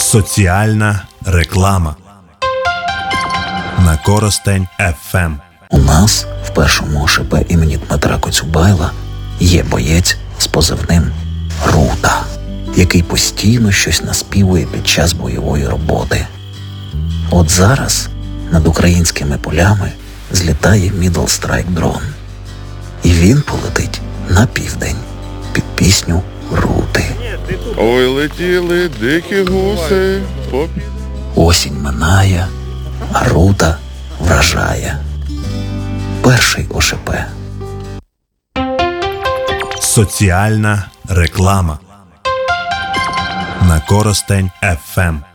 Соціальна реклама на Коростень ФМ. У нас в першому ОШП імені Дмитра Коцюбайла є боєць з позивним Рута, який постійно щось наспівує під час бойової роботи. От зараз над українськими полями злітає Middle Strike дрон. І він полетить на південь під пісню Рути. Ой, летіли дикі гуси. Осінь минає, а Рута вражає. Перший ОШП. Соціальна реклама на Коростень ФМ.